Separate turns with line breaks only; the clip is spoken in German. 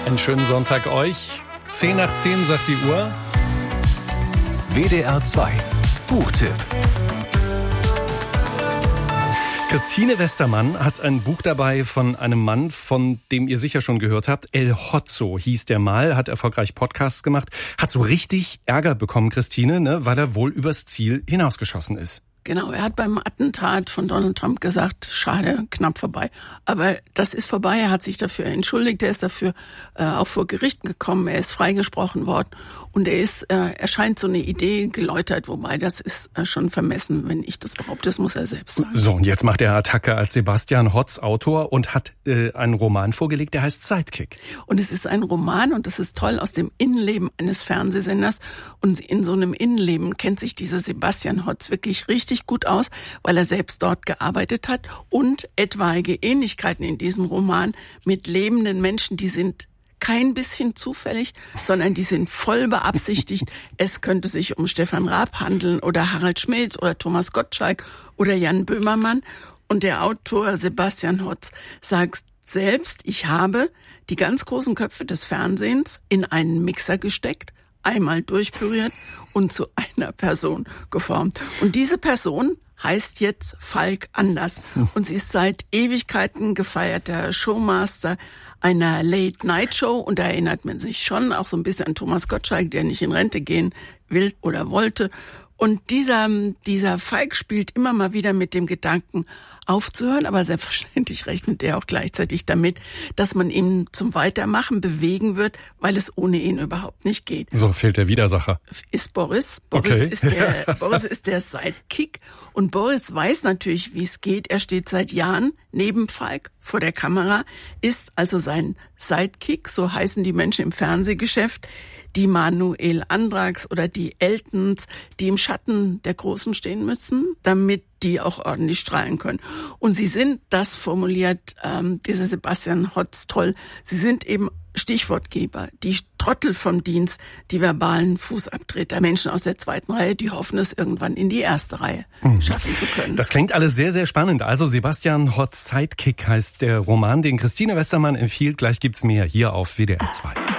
Einen schönen Sonntag euch. 10 nach 10 sagt die Uhr.
WDR 2 Buchtipp.
Christine Westermann hat ein Buch dabei von einem Mann, von dem ihr sicher schon gehört habt. El Hotzo hieß der mal, hat erfolgreich Podcasts gemacht, hat so richtig Ärger bekommen, Christine, ne, weil er wohl übers Ziel hinausgeschossen ist.
Genau, er hat beim Attentat von Donald Trump gesagt, schade, knapp vorbei. Aber das ist vorbei, er hat sich dafür entschuldigt, er ist dafür auch vor Gerichten gekommen, er ist freigesprochen worden und er scheint so eine Idee geläutert, wobei das ist schon vermessen, wenn ich das behaupte, das muss er selbst sagen.
So, und jetzt macht er Attacke als Sebastian Hotz Autor und hat einen Roman vorgelegt, der heißt Sidekick.
Und es ist ein Roman und das ist toll aus dem Innenleben eines Fernsehsenders und in so einem Innenleben kennt sich dieser Sebastian Hotz wirklich richtig gut aus, weil er selbst dort gearbeitet hat und etwaige Ähnlichkeiten in diesem Roman mit lebenden Menschen, die sind kein bisschen zufällig, sondern die sind voll beabsichtigt. Es könnte sich um Stefan Raab handeln oder Harald Schmidt oder Thomas Gottschalk oder Jan Böhmermann. Und der Autor Sebastian Hotz sagt selbst, ich habe die ganz großen Köpfe des Fernsehens in einen Mixer gesteckt, einmal durchpüriert und zu einer Person geformt. Und diese Person heißt jetzt Falk Anders. Und sie ist seit Ewigkeiten gefeierter Showmaster einer Late-Night-Show. Und da erinnert man sich schon auch so ein bisschen an Thomas Gottschalk, der nicht in Rente gehen will oder wollte. Und dieser Falk spielt immer mal wieder mit dem Gedanken aufzuhören, aber selbstverständlich rechnet er auch gleichzeitig damit, dass man ihn zum Weitermachen bewegen wird, weil es ohne ihn überhaupt nicht geht.
So fehlt der Widersacher.
Ist Boris.
Okay.
Boris ist der Sidekick und Boris weiß natürlich, wie es geht. Er steht seit Jahren neben Falk vor der Kamera, ist also sein Sidekick, so heißen die Menschen im Fernsehgeschäft, die Manuel Andrax oder die Eltons, die im Schatten der Großen stehen müssen, damit die auch ordentlich strahlen können. Und sie sind, das formuliert dieser Sebastian Hotz toll, sie sind eben Stichwortgeber, die Trottel vom Dienst, die verbalen Fußabtreter, Menschen aus der zweiten Reihe, die hoffen, es irgendwann in die erste Reihe schaffen zu können.
Das klingt alles sehr, sehr spannend. Also Sebastian Hotz Sidekick heißt der Roman, den Christine Westermann empfiehlt. Gleich gibt's mehr hier auf WDR 2.